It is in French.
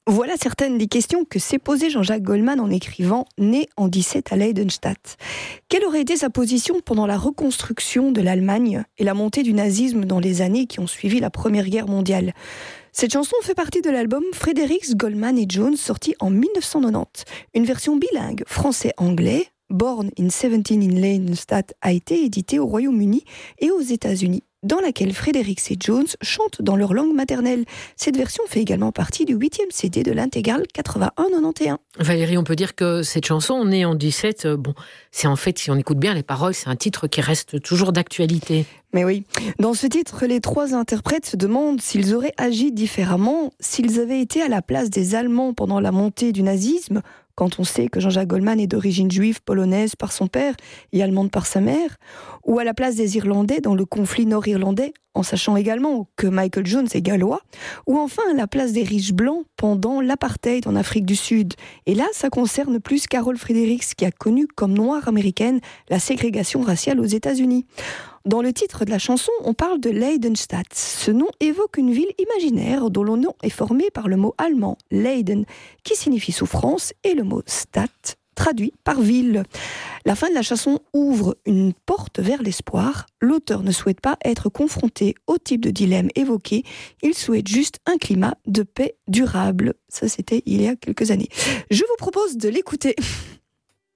Voilà certaines des questions que s'est posées Jean-Jacques Goldman en écrivant « Né en 17 à Leidenstadt ». Quelle aurait été sa position pendant la reconstruction de l'Allemagne et la montée du nazisme dans les années qui ont suivi la Première Guerre mondiale ? Cette chanson fait partie de l'album Fredericks, Goldman et Jones, sorti en 1990. Une version bilingue français-anglais, Born in 17 in Leidenstadt, a été éditée au Royaume-Uni et aux États-Unis, dans laquelle Fredericks et Jones chantent dans leur langue maternelle. Cette version fait également partie du 8e CD de l'intégrale 81-91. Valérie, on peut dire que cette chanson, Née en 17, c'est en fait, si on écoute bien les paroles, c'est un titre qui reste toujours d'actualité. Mais oui, dans ce titre, les trois interprètes se demandent s'ils auraient agi différemment, s'ils avaient été à la place des Allemands pendant la montée du nazisme, quand on sait que Jean-Jacques Goldman est d'origine juive polonaise par son père et allemande par sa mère, ou à la place des Irlandais dans le conflit nord-irlandais, en sachant également que Michael Jones est gallois, ou enfin à la place des riches blancs pendant l'apartheid en Afrique du Sud. Et là, ça concerne plus Carol Fredericks, qui a connu comme noire américaine la ségrégation raciale aux États-Unis. Dans le titre de la chanson, on parle de Leidenstadt. Ce nom évoque une ville imaginaire dont le nom est formé par le mot allemand Leiden, qui signifie souffrance, et le mot Stadt, traduit par ville. La fin de la chanson ouvre une porte vers l'espoir. L'auteur ne souhaite pas être confronté au type de dilemme évoqué. Il souhaite juste un climat de paix durable. Ça, c'était il y a quelques années. Je vous propose de l'écouter.